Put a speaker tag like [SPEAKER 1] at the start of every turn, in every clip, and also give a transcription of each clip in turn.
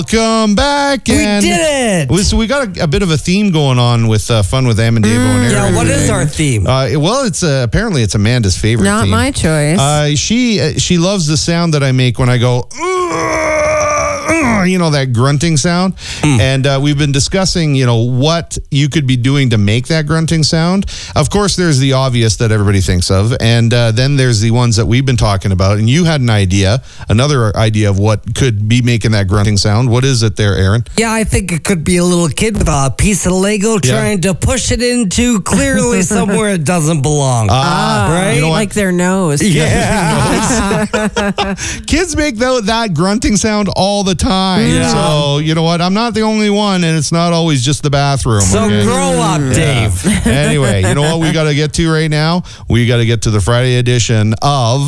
[SPEAKER 1] Welcome back.
[SPEAKER 2] We did it.
[SPEAKER 1] So we got a bit of a theme going on with Fun with Am and Davo and Aaron.
[SPEAKER 2] Yeah, what is our theme?
[SPEAKER 1] Well, it's apparently it's Amanda's favorite
[SPEAKER 3] Not
[SPEAKER 1] theme.
[SPEAKER 3] my choice.
[SPEAKER 1] She loves the sound that I make when I go, you know, that grunting sound. And we've been discussing, you know, what you could be doing to make that grunting sound. Of course, there's the obvious that everybody thinks of. And then there's the ones that we've been talking about. And you had another idea of what could be making that grunting sound. What is it there, Aaron?
[SPEAKER 2] Yeah, I think it could be a little kid with a piece of Lego trying to push it into clearly somewhere it doesn't belong. Right?
[SPEAKER 1] You know what?
[SPEAKER 3] Like their nose.
[SPEAKER 2] Yeah.
[SPEAKER 1] Kids make that grunting sound all the time.
[SPEAKER 2] Yeah.
[SPEAKER 1] So, you know what? I'm not the only one, and it's not always just the bathroom.
[SPEAKER 2] So
[SPEAKER 1] okay?
[SPEAKER 2] grow up, Dave.
[SPEAKER 1] Anyway, you know what we got to get to right now? We got to get to the Friday edition of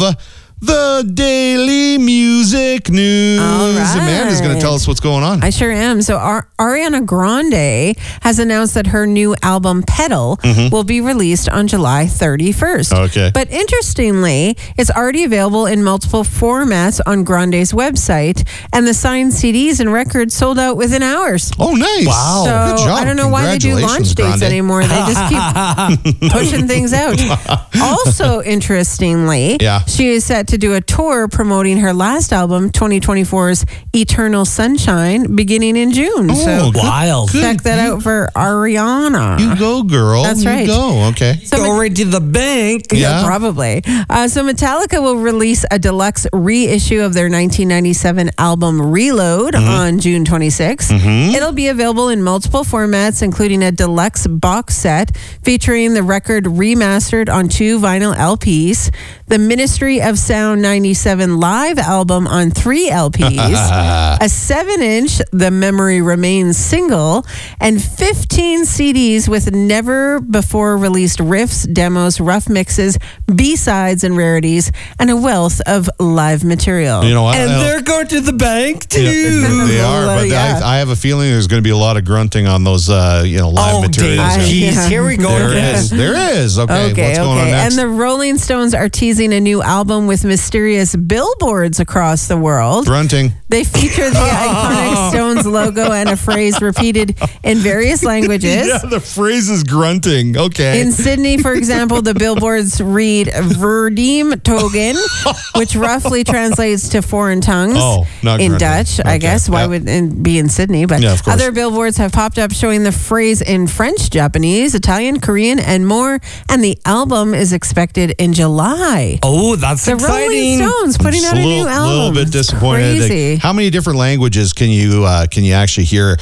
[SPEAKER 1] the Daily Music News.
[SPEAKER 3] All right.
[SPEAKER 1] Amanda's going to tell us what's going on.
[SPEAKER 3] I sure am. So Ariana Grande has announced that her new album, Pedal, will be released on July 31st.
[SPEAKER 1] Okay.
[SPEAKER 3] But interestingly, it's already available in multiple formats on Grande's website, and the signed CDs and records sold out within hours.
[SPEAKER 1] Oh, nice.
[SPEAKER 2] Wow.
[SPEAKER 3] So
[SPEAKER 1] Good job.
[SPEAKER 3] I don't know why they do launch
[SPEAKER 1] Congratulations,
[SPEAKER 3] dates
[SPEAKER 1] Grande.
[SPEAKER 3] anymore. They just keep pushing things out. Also, interestingly, she is set to do a tour promoting her last album, 2024's Eternal Sunshine, beginning in June. So
[SPEAKER 2] Wild.
[SPEAKER 3] check that out for Ariana.
[SPEAKER 1] You go, girl.
[SPEAKER 3] That's right.
[SPEAKER 1] You go. Okay.
[SPEAKER 3] So
[SPEAKER 2] Go right to the bank.
[SPEAKER 1] Yeah.
[SPEAKER 3] Probably. So Metallica will release a deluxe reissue of their 1997 album Reload on June 26th. It'll be available in multiple formats, including a deluxe box set featuring the record remastered on 2 vinyl LPs, the Ministry of Sound 97 live album on 3 LPs, a 7-inch The Memory Remains single, and 15 CDs with never before released riffs, demos, rough mixes, B-sides, and rarities, and a wealth of live material.
[SPEAKER 1] You know what?
[SPEAKER 2] And they're going to the bank, too.
[SPEAKER 1] Yeah, they are, but
[SPEAKER 3] Yeah.
[SPEAKER 1] I have a feeling there's going to be a lot of grunting on those, live materials.
[SPEAKER 2] Dave, geez, here we go.
[SPEAKER 1] There is. Okay, what's going on next?
[SPEAKER 3] And the Rolling Stones are teasing a new album with mysterious billboards across the world.
[SPEAKER 1] Grunting.
[SPEAKER 3] They feature the iconic Stones logo and a phrase repeated in various languages.
[SPEAKER 1] Yeah, the phrase is grunting. Okay.
[SPEAKER 3] In Sydney, for example, the billboards read Verdim Togen, which roughly translates to foreign tongues
[SPEAKER 1] not
[SPEAKER 3] in
[SPEAKER 1] grunting.
[SPEAKER 3] Dutch, I
[SPEAKER 1] Okay.
[SPEAKER 3] guess. Why would it be in Sydney? But
[SPEAKER 1] Yeah, of course.
[SPEAKER 3] other billboards have popped up showing the phrase in French, Japanese, Italian, Korean, and more. And the album is expected in July.
[SPEAKER 2] Oh, that's
[SPEAKER 3] The
[SPEAKER 2] exciting.
[SPEAKER 3] Rolling Stones putting out a new album.
[SPEAKER 1] A little bit
[SPEAKER 3] It's
[SPEAKER 1] disappointed.
[SPEAKER 3] crazy.
[SPEAKER 1] How many different languages can you actually hear?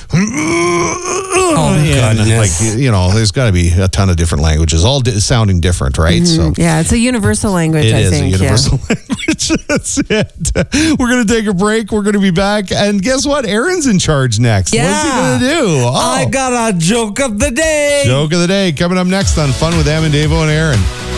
[SPEAKER 2] Oh, goodness.
[SPEAKER 1] Like, you know, there's got to be a ton of different languages, all sounding different, right? So
[SPEAKER 3] Yeah, it's a universal language,
[SPEAKER 1] it
[SPEAKER 3] I
[SPEAKER 1] is
[SPEAKER 3] think.
[SPEAKER 1] a universal language. That's it. We're going to take a break. We're going to be back. And guess what? Aaron's in charge next.
[SPEAKER 2] Yeah.
[SPEAKER 1] What's he going to do?
[SPEAKER 2] I got a joke of the day.
[SPEAKER 1] Joke of the day coming up next on Fun with Am and Davo and Aaron.